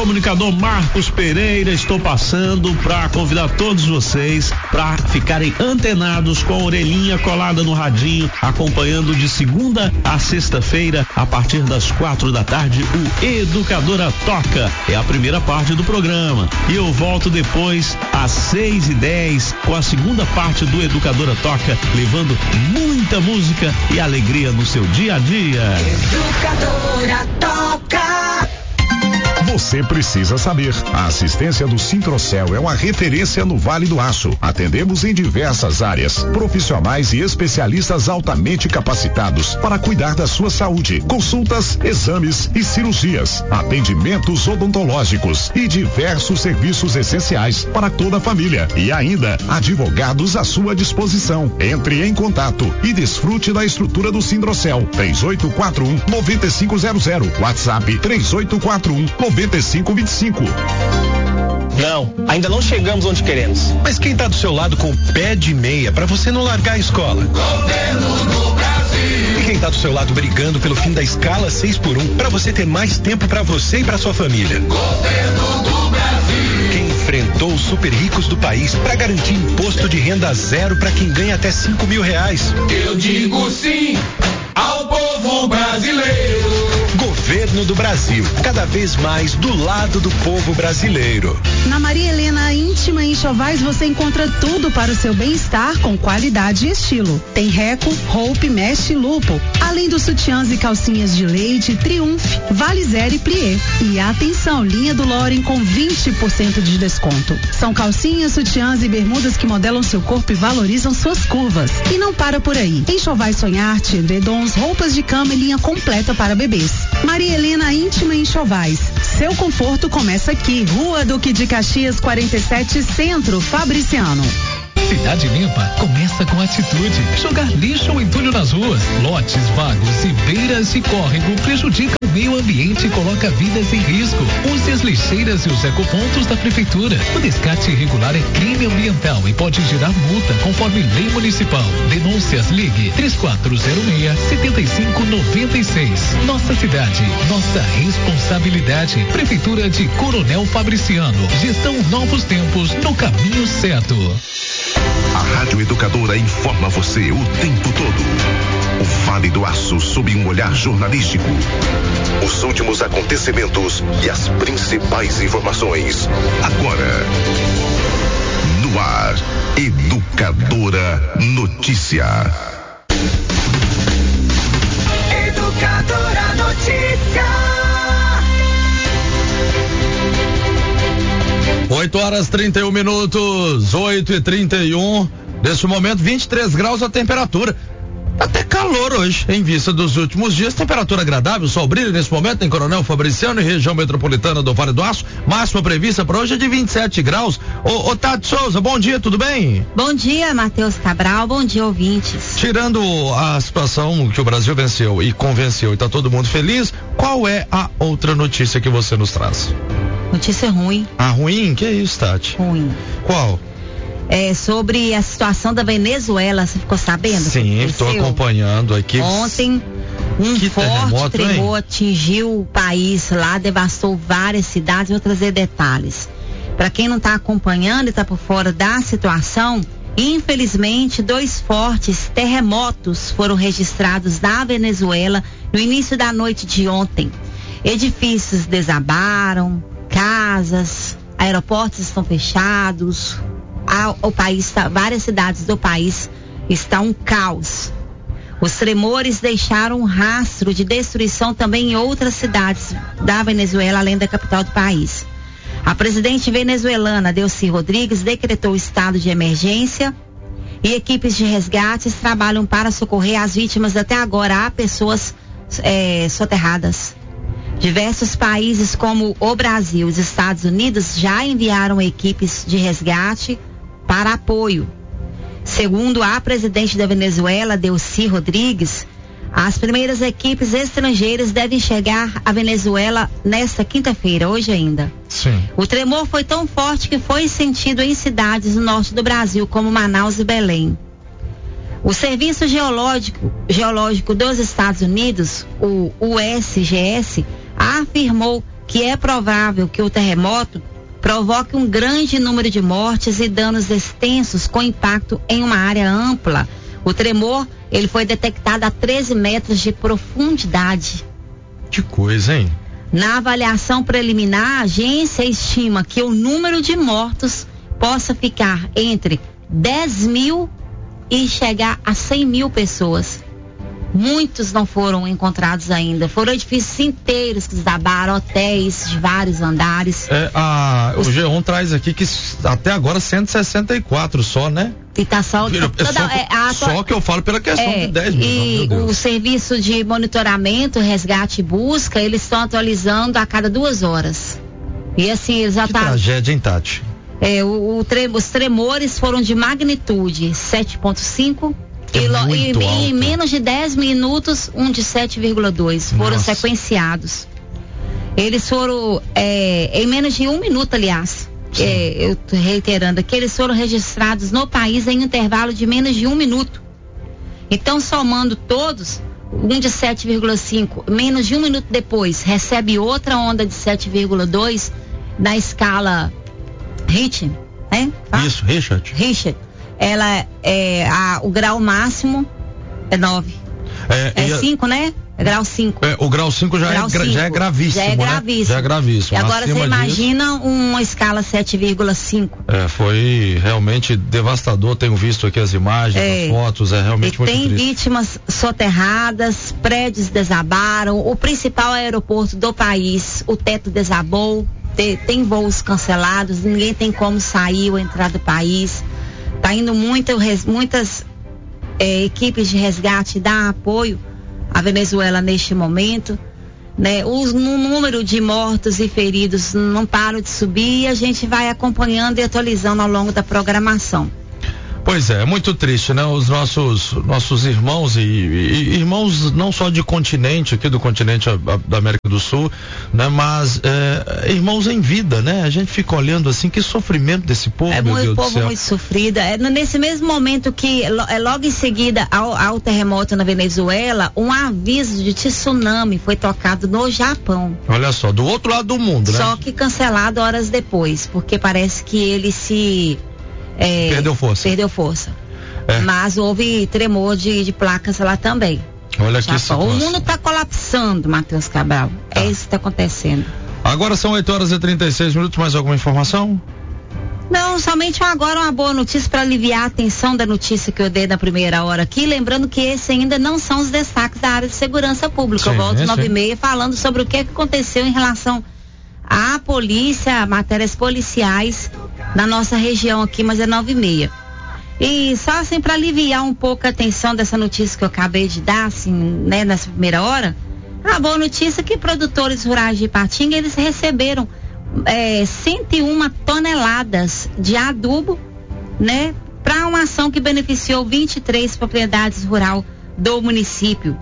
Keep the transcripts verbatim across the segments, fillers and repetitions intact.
comunicador Marcos Pereira. Estou passando para convidar todos vocês para ficarem antenados com a orelhinha colada no radinho, acompanhando de segunda a sexta-feira, a partir das quatro da tarde, o Educadora Toca. É a primeira parte do programa. E eu volto depois às seis e dez com a segunda parte do Educadora Toca, levando muita música e alegria no seu dia a dia. Educadora Toca. Você precisa saber. A assistência do Sintrocel é uma referência no Vale do Aço. Atendemos em diversas áreas. Profissionais e especialistas altamente capacitados para cuidar da sua saúde. Consultas, exames e cirurgias. Atendimentos odontológicos e diversos serviços essenciais para toda a família. E ainda, advogados à sua disposição. Entre em contato e desfrute da estrutura do Sintrocel. três oito quatro um, nove cinco zero zero. WhatsApp três oito quatro um, nove cinco dois cinco. Não, ainda não chegamos onde queremos. Mas quem tá do seu lado com o pé de meia pra você não largar a escola? Governo do Brasil. E quem tá do seu lado brigando pelo fim da escala seis por um pra você ter mais tempo pra você e pra sua família? Governo do Brasil. Quem enfrentou os super ricos do país pra garantir imposto de renda zero pra quem ganha até cinco mil reais? Eu digo sim ao povo brasileiro. Governo do Brasil, cada vez mais do lado do povo brasileiro. Na Maria Helena Íntima Enxovais você encontra tudo para o seu bem-estar com qualidade e estilo. Tem Reco, Hope, Mesh e Lupo, além dos sutiãs e calcinhas de leite, Triumph, Valizer e Plié. E atenção, linha do Loren com vinte por cento de desconto. São calcinhas, sutiãs e bermudas que modelam seu corpo e valorizam suas curvas. E não para por aí. Enxovais Sonharte, edredons, roupas de cama e linha completa para bebês. Maria Helena Íntima Enxovais. Seu conforto começa aqui. Rua Duque de Caxias quarenta e sete, Centro, Fabriciano. Cidade Limpa começa com atitude. Jogar lixo ou entulho nas ruas, lotes vagos e beiras de córrego prejudicam o meio ambiente e coloca vidas em risco. Use as lixeiras e os ecopontos da prefeitura. O descarte irregular é crime ambiental e pode gerar multa conforme lei municipal. Denúncias, ligue três quatro zero seis, sete cinco nove seis. Nossa cidade, nossa responsabilidade. Prefeitura de Coronel Fabriciano. Gestão Novos Tempos no caminho certo. A Rádio Educadora informa você o tempo todo. O Vale do Aço sob um olhar jornalístico. Os últimos acontecimentos e as principais informações. Agora, no ar, Educadora Notícia. Educadora Notícia. oito horas trinta e um minutos, oito e trinta e um. Neste momento, vinte e três graus a temperatura. Tá até calor hoje, em vista dos últimos dias. Temperatura agradável, sol brilha nesse momento em Coronel Fabriciano e região metropolitana do Vale do Aço. Máxima prevista para hoje é de vinte e sete graus. Ô, ô Tati Souza, bom dia, tudo bem? Bom dia, Matheus Cabral, bom dia, ouvintes. Tirando a situação que o Brasil venceu e convenceu e tá todo mundo feliz, qual é a outra notícia que você nos traz? Notícia ruim. Ah, ruim? Que é isso, Tati? Ruim. Qual? É sobre a situação da Venezuela, você ficou sabendo? Sim, estou acompanhando aqui. Ontem, um que forte terremoto, tremor atingiu o país lá, devastou várias cidades. Vou trazer detalhes. Para quem não está acompanhando e está por fora da situação, infelizmente, dois fortes terremotos foram registrados na Venezuela no início da noite de ontem. Edifícios desabaram, casas, aeroportos estão fechados, a, o país, tá, várias cidades do país está um caos. Os tremores deixaram um rastro de destruição também em outras cidades da Venezuela, além da capital do país. A presidente venezuelana Delcy Rodrigues decretou estado de emergência e equipes de resgates trabalham para socorrer as vítimas. Até agora há pessoas é, soterradas. Diversos países como o Brasil e os Estados Unidos já enviaram equipes de resgate para apoio. Segundo a presidente da Venezuela, Delcy Rodrigues, as primeiras equipes estrangeiras devem chegar à Venezuela nesta quinta-feira, hoje ainda. Sim. O tremor foi tão forte que foi sentido em cidades do norte do Brasil, como Manaus e Belém. O Serviço Geológico, Geológico dos Estados Unidos, o U S G S, afirmou que é provável que o terremoto provoque um grande número de mortes e danos extensos com impacto em uma área ampla. O tremor, ele foi detectado a treze metros de profundidade. Que coisa, hein? Na avaliação preliminar, a agência estima que o número de mortos possa ficar entre dez mil e chegar a cem mil pessoas. Muitos não foram encontrados ainda. Foram edifícios inteiros que desabaram, hotéis de vários andares. É, a, o G um traz aqui que até agora cento e sessenta e quatro só, né? E tá só, Filho, é toda, só, é, a, só que eu falo pela questão é, de dez mil. E meu Deus. o serviço de monitoramento, resgate e busca, eles estão atualizando a cada duas horas. E assim, eles já que tá. Tragédia, hein, Tati? É, o, o tre, os tremores foram de magnitude sete ponto cinco. É E, lo, muito e, e em alto. menos de dez minutos, um de sete vírgula dois foram Nossa. sequenciados. Eles foram, é, em menos de um minuto, aliás, é, eu tô reiterando aqui, eles foram registrados no país em um intervalo de menos de um minuto. Então, somando todos, um de sete vírgula cinco, menos de um minuto depois, recebe outra onda de sete vírgula dois na escala Richter, né? Tá? Isso, Richard. Richard. Ela é a, o grau máximo é nove. É, É e a- cinco, né? É grau cinco. é, o grau cinco já, Grau é, gra- já é cinco. gravíssimo, Já é né? gravíssimo. Já é gravíssimo. E agora Acima você disso, imagina uma escala sete vírgula cinco. É, foi realmente devastador. Tenho visto aqui as imagens, É. as fotos, é realmente E muito tem triste. vítimas soterradas, prédios desabaram, o principal aeroporto do país, o teto desabou, te- tem voos cancelados, ninguém tem como sair ou entrar do país. Tá indo muito, res- muitas eh, equipes de resgate dar apoio à Venezuela neste momento, né? O número de mortos e feridos não para de subir e a gente vai acompanhando e atualizando ao longo da programação. Pois é, é muito triste, né? Os nossos nossos irmãos e, e- irmãos não só de continente, aqui do continente a- a- da América do Sul, né? Mas é, irmãos em vida, né? A gente fica olhando assim, que sofrimento desse povo, É meu muito Deus do povo céu. muito sofrido. É nesse mesmo momento que lo- é logo em seguida ao, ao terremoto na Venezuela, um aviso de tsunami foi tocado no Japão. Olha só, do outro lado do mundo, né? Só que cancelado horas depois, porque parece que ele se é, Perdeu força. Perdeu força. É. Mas houve tremor de, de placas lá também. Olha que Japão. situação. O mundo está colapsando, Matheus Cabral. É isso que está acontecendo. Agora são oito horas e trinta e seis minutos, mais alguma informação? Não, somente agora uma boa notícia para aliviar a tensão da notícia que eu dei na primeira hora aqui, lembrando que esse ainda não são os destaques da área de segurança pública. Sim, eu volto sim. nove e meia falando sobre o que, que aconteceu em relação à polícia, matérias policiais na nossa região aqui, mas é nove e meia. E só assim para aliviar um pouco a tensão dessa notícia que eu acabei de dar, assim, né, nessa primeira hora, a boa notícia é que produtores rurais de Ipatinga, eles receberam é, cento e uma toneladas de adubo, né, para uma ação que beneficiou vinte e três propriedades rurais do município.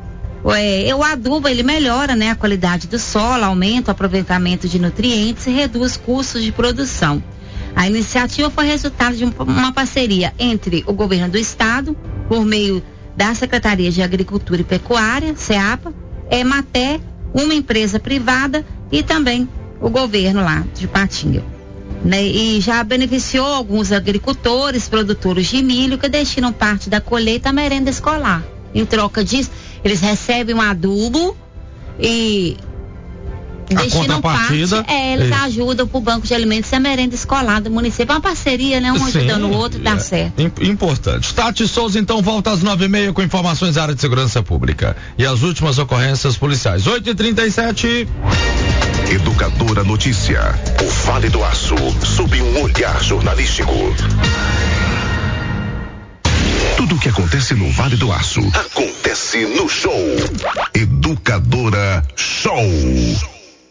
É, o adubo, ele melhora, né, a qualidade do solo, aumenta o aproveitamento de nutrientes e reduz custos de produção. A iniciativa foi resultado de um, uma parceria entre o governo do estado, por meio da Secretaria de Agricultura e Pecuária, SEAPA, Emater, uma empresa privada e também o governo lá de Ipatinga. Né? E já beneficiou alguns agricultores, produtores de milho que destinam parte da colheita à merenda escolar. Em troca disso, eles recebem um adubo e A destinam parte, contrapartida, é, eles isso. ajudam pro banco de alimentos e a merenda escolar do município. É uma parceria, né? Um Sim, ajudando o outro, dá é, certo. im- Importante. Tati Souza, então, volta às nove e meia com informações da área de segurança pública e as últimas ocorrências policiais. oito e trinta e sete. Educadora Notícia. O Vale do Aço, sob um olhar jornalístico. Tudo o que acontece no Vale do Aço acontece no show. Educadora Show.